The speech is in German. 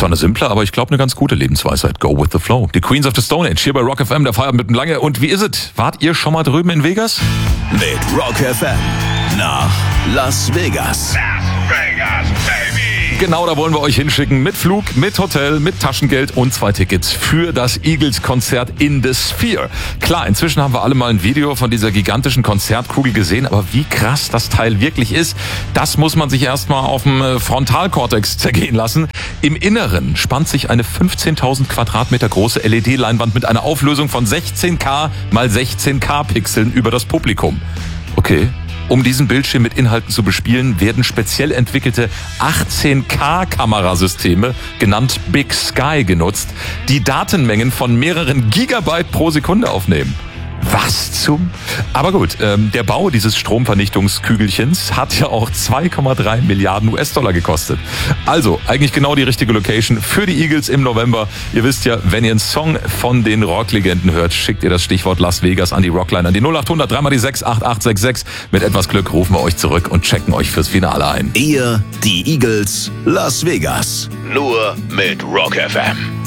Zwar eine simple, aber ich glaube eine ganz gute Lebensweisheit. Go with the flow. Die Queens of the Stone Age hier bei Rock FM, der Feierabend mit dem Lange. Und wie ist es? Wart ihr schon mal drüben in Vegas? Mit Rock FM nach Las Vegas. Las Vegas, baby. Genau, da wollen wir euch hinschicken. Mit Flug, mit Hotel, mit Taschengeld und 2 Tickets für das Eagles-Konzert in the Sphere. Klar, inzwischen haben wir alle mal ein Video von dieser gigantischen Konzertkugel gesehen, aber wie krass das Teil wirklich ist, das muss man sich erstmal auf dem Frontalkortex zergehen lassen. Im Inneren spannt sich eine 15.000 Quadratmeter große LED-Leinwand mit einer Auflösung von 16K mal 16K Pixeln über das Publikum. Okay. Um diesen Bildschirm mit Inhalten zu bespielen, werden speziell entwickelte 18K-Kamerasysteme, genannt Big Sky, genutzt, die Datenmengen von mehreren Gigabyte pro Sekunde aufnehmen. Was zum? Aber gut, der Bau dieses Stromvernichtungskügelchens hat ja auch 2,3 Milliarden US-Dollar gekostet. Also, eigentlich genau die richtige Location für die Eagles im November. Ihr wisst ja, wenn ihr einen Song von den Rocklegenden hört, schickt ihr das Stichwort Las Vegas an die Rockline, an die 0800 3 mal die 6 8866. Mit etwas Glück rufen wir euch zurück und checken euch fürs Finale ein. Ihr, die Eagles, Las Vegas. Nur mit Rock FM.